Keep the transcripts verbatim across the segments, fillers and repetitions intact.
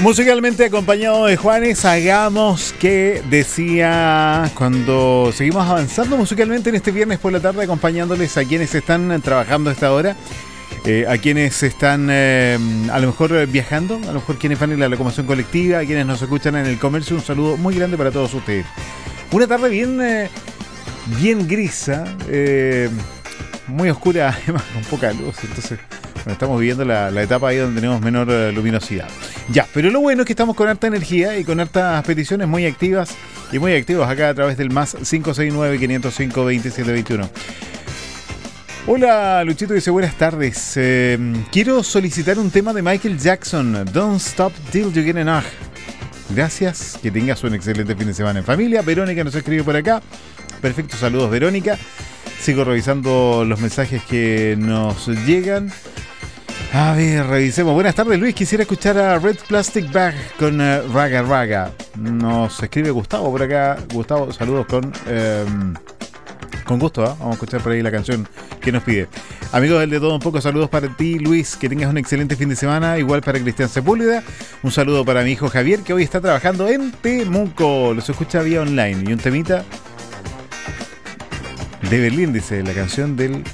Musicalmente acompañado de Juanes, hagamos que decía cuando seguimos avanzando musicalmente en este viernes por la tarde, acompañándoles a quienes están trabajando a esta hora, eh, a quienes están eh, a lo mejor viajando, a lo mejor quienes van en la locomoción colectiva, a quienes nos escuchan en el comercio. Un saludo muy grande para todos ustedes. Una tarde bien, eh, bien grisa, eh, muy oscura, además con poca luz, entonces bueno, estamos viviendo la, la etapa ahí donde tenemos menor uh, luminosidad. Ya, pero lo bueno es que estamos con harta energía y con hartas peticiones muy activas y muy activos acá a través del más cinco seis nueve, cinco cero cinco, dos siete dos uno. Hola, Luchito dice buenas tardes. Eh, quiero solicitar un tema de Michael Jackson, Don't Stop Till You Get Enough. Gracias, que tengas un excelente fin de semana en familia. Verónica nos escribe por acá. Perfecto, saludos Verónica. Sigo revisando los mensajes que nos llegan. A ver, revisemos. Buenas tardes, Luis. Quisiera escuchar a Red Plastic Bag con uh, Raga Raga. Nos escribe Gustavo por acá. Gustavo, saludos con eh, con gusto, ¿eh? Vamos a escuchar por ahí la canción que nos pide. Amigos del De Todo Un Poco, saludos para ti, Luis. Que tengas un excelente fin de semana. Igual para Cristian Sepúlveda. Un saludo para mi hijo Javier, que hoy está trabajando en Temuco. Los escucha vía online. Y un temita de Berlín, dice, la canción del...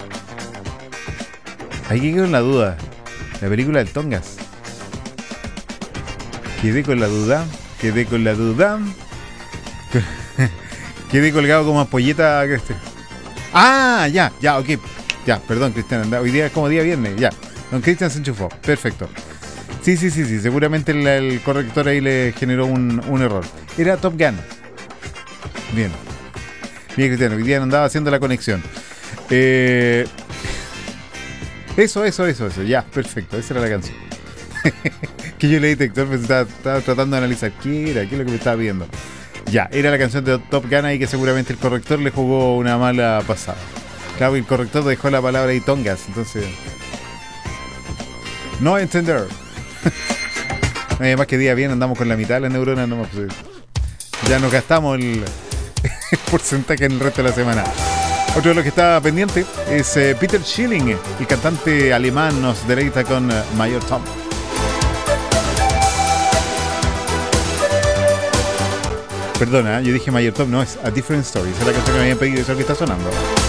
Ahí quedé con la duda. La película del Tongas. Quedé con la duda. Quedé con la duda. Quedé colgado como ampolleta. Ah, ya, ya, ok. Ya, perdón, Cristian. Hoy día es como día viernes. Ya. Don Cristian se enchufó. Perfecto. Sí, sí, sí, sí. Seguramente el, el corrector ahí le generó un, un error. Era Top Gun. Bien. Bien, Cristian. Hoy día no andaba haciendo la conexión. Eh... Eso, eso, eso, eso. Ya, perfecto. Esa era la canción. Que yo leí detector, pues estaba, estaba tratando de analizar qué era, qué es lo que me estaba viendo. Ya, era la canción de Top Gun y que seguramente el corrector le jugó una mala pasada. Claro, el corrector dejó la palabra ahí Tongas, entonces... No entender. Además que día bien andamos con la mitad de las neuronas, no, pues, ya nos gastamos el, el porcentaje en el resto de la semana. Otro de los que está pendiente es eh, Peter Schilling, el cantante alemán, nos deleita con uh, Mayor Tom. Perdona, yo dije Mayor Tom, no, es A Different Story, esa es la canción que me habían pedido, esa es la que está sonando.